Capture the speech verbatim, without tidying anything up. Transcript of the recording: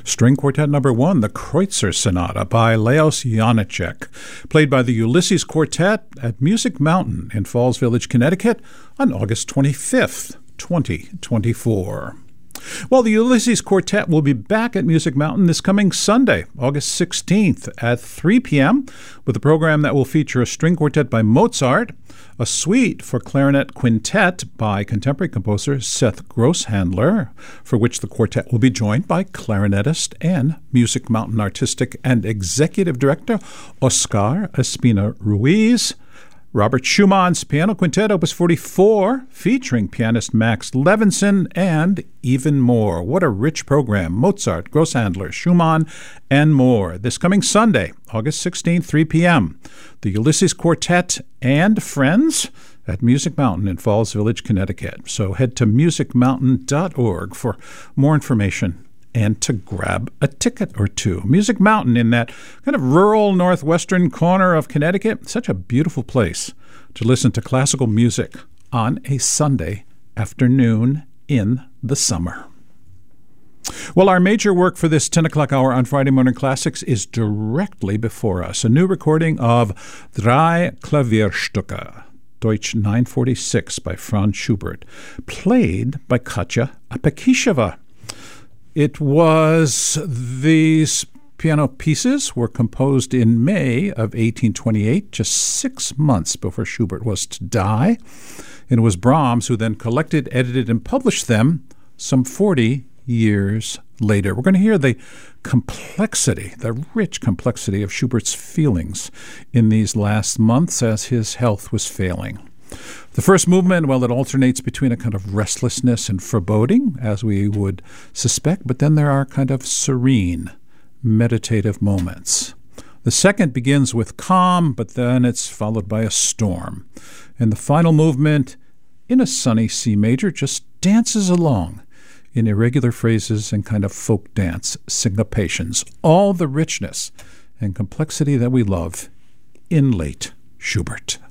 String Quartet Number One, the Kreutzer Sonata by Leos Janáček, played by the Ulysses Quartet at Music Mountain in Falls Village, Connecticut on August twenty-fifth, twenty twenty-four. Well, the Ulysses Quartet will be back at Music Mountain this coming Sunday, August sixteenth at three p.m. with a program that will feature a string quartet by Mozart, a suite for clarinet quintet by contemporary composer Seth Grosshandler, for which the quartet will be joined by clarinetist and Music Mountain artistic and executive director Oscar Espina Ruiz, Robert Schumann's Piano Quintet, Opus forty-four, featuring pianist Max Levinson, and even more. What a rich program. Mozart, Grosshandler, Schumann, and more. This coming Sunday, August sixteenth, three p.m. The Ulysses Quartet and Friends at Music Mountain in Falls Village, Connecticut. So head to music mountain dot org for more information and to grab a ticket or two. Music Mountain in that kind of rural northwestern corner of Connecticut. Such a beautiful place to listen to classical music on a Sunday afternoon in the summer. Well, our major work for this ten o'clock hour on Friday Morning Classics is directly before us. A new recording of Drei Klavierstücke, Deutsch nine forty-six by Franz Schubert, played by Katya Apekisheva. It was, these piano pieces were composed in May of eighteen twenty-eight, just six months before Schubert was to die. And it was Brahms who then collected, edited, and published them some forty years later. We're going to hear the complexity, the rich complexity of Schubert's feelings in these last months as his health was failing. The first movement, well, it alternates between a kind of restlessness and foreboding, as we would suspect, but then there are kind of serene, meditative moments. The second begins with calm, but then it's followed by a storm. And the final movement, in a sunny C major, just dances along in irregular phrases and kind of folk dance syncopations. All the richness and complexity that we love in late Schubert.